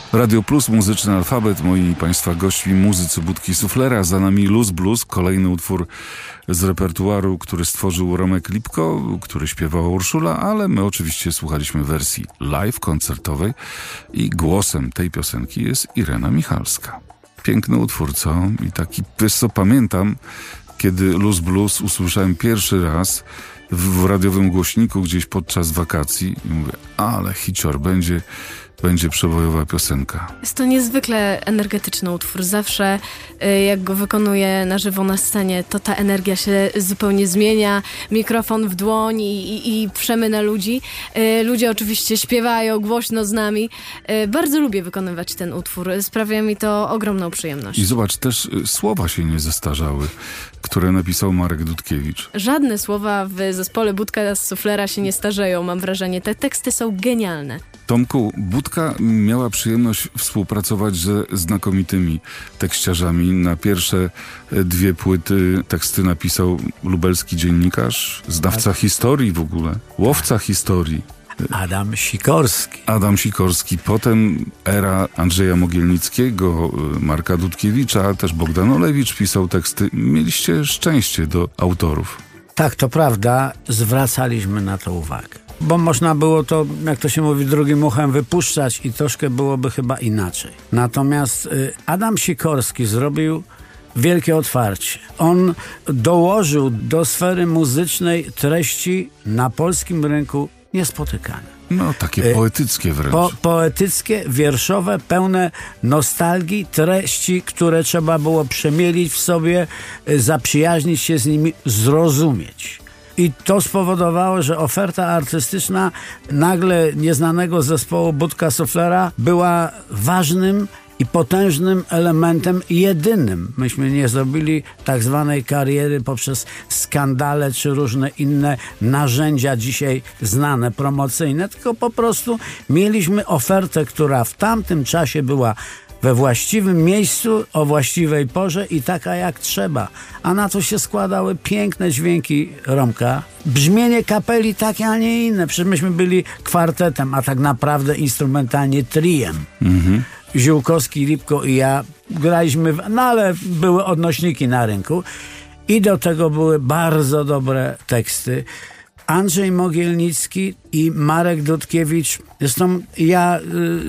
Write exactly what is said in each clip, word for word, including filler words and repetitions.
Radio Plus, muzyczny alfabet. Moi Państwa gośćmi, muzycy Budki Suflera. Za nami Luz Blues, kolejny utwór z repertuaru, który stworzył Romek Lipko, który śpiewała Urszula, ale my oczywiście słuchaliśmy wersji live, koncertowej i głosem tej piosenki jest Irena Michalska. Piękny utwór, co? I taki, wiesz co, pamiętam, kiedy Luz Blues usłyszałem pierwszy raz w, w radiowym głośniku gdzieś podczas wakacji i mówię, ale hicior, będzie... będzie przebojowa piosenka. Jest to niezwykle energetyczny utwór. Zawsze jak go wykonuję na żywo na scenie, to ta energia się zupełnie zmienia. Mikrofon w dłoń i, i, i przemy na ludzi. Ludzie oczywiście śpiewają głośno z nami. Bardzo lubię wykonywać ten utwór. Sprawia mi to ogromną przyjemność. I zobacz, też słowa się nie zestarzały, które napisał Marek Dudkiewicz. Żadne słowa w zespole Budka Suflera się nie starzeją, mam wrażenie. Te teksty są genialne. Tomku, Budka miała przyjemność współpracować ze znakomitymi tekściarzami. Na pierwsze dwie płyty teksty napisał lubelski dziennikarz, znawca historii w ogóle, łowca historii. Adam Sikorski. Adam Sikorski. Potem era Andrzeja Mogielnickiego, Marka Dudkiewicza, ale też Bogdan Olewicz pisał teksty. Mieliście szczęście do autorów. Tak, to prawda. Zwracaliśmy na to uwagę. Bo można było to, jak to się mówi, drugim uchem wypuszczać i troszkę byłoby chyba inaczej. Natomiast y, Adam Sikorski zrobił wielkie otwarcie. On dołożył do sfery muzycznej treści na polskim rynku niespotykane. No, takie poetyckie wręcz. Po, poetyckie, wierszowe, pełne nostalgii, treści, które trzeba było przemielić w sobie, zaprzyjaźnić się z nimi, zrozumieć. I to spowodowało, że oferta artystyczna nagle nieznanego zespołu Budka Suflera była ważnym i potężnym elementem, jedynym. Myśmy nie zrobili tak zwanej kariery poprzez skandale czy różne inne narzędzia dzisiaj znane, promocyjne, tylko po prostu mieliśmy ofertę, która w tamtym czasie była we właściwym miejscu, o właściwej porze i taka jak trzeba. A na to się składały piękne dźwięki Romka. Brzmienie kapeli takie, a nie inne. Przecież myśmy byli kwartetem, a tak naprawdę instrumentalnie triem. Mhm. Ziółkowski, Lipko i ja graliśmy, w, no ale były odnośniki na rynku i do tego były bardzo dobre teksty. Andrzej Mogielnicki i Marek Dudkiewicz. Zresztą ja y,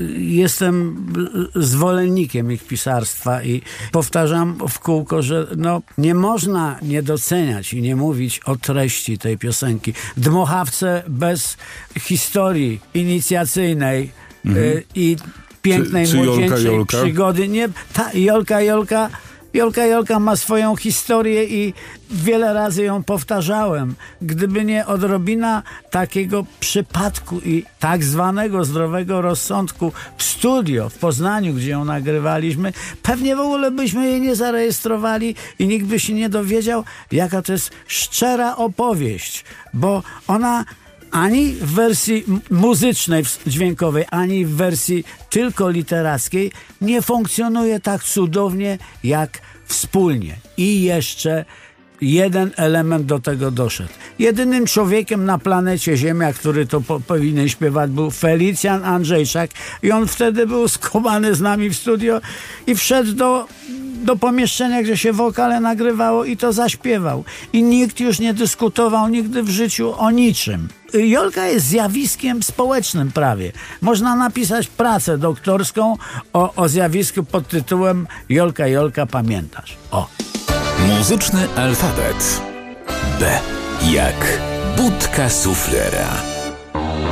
jestem zwolennikiem ich pisarstwa i powtarzam w kółko, że no, nie można nie doceniać i nie mówić o treści tej piosenki. Dmuchawce bez historii inicjacyjnej mhm. y, i pięknej czy, czy młodzieńczej Jolka, Jolka? przygody. Nie, ta Jolka, Jolka Jolka Jolka ma swoją historię i wiele razy ją powtarzałem. Gdyby nie odrobina takiego przypadku i tak zwanego zdrowego rozsądku w studio w Poznaniu, gdzie ją nagrywaliśmy, pewnie w ogóle byśmy jej nie zarejestrowali i nikt by się nie dowiedział, jaka to jest szczera opowieść, bo ona ani w wersji muzycznej, dźwiękowej, ani w wersji tylko literackiej nie funkcjonuje tak cudownie jak wspólnie. I jeszcze jeden element do tego doszedł. Jedynym człowiekiem na planecie Ziemia, który to po, powinien śpiewać, był Felicjan Andrzejczak i on wtedy był skumany z nami w studio i wszedł do do pomieszczenia, gdzie się wokale nagrywało i to zaśpiewał. I nikt już nie dyskutował nigdy w życiu o niczym. Jolka jest zjawiskiem społecznym prawie. Można napisać pracę doktorską o, o zjawisku pod tytułem Jolka, Jolka, pamiętasz? O. Muzyczny alfabet. B jak Budka Suflera.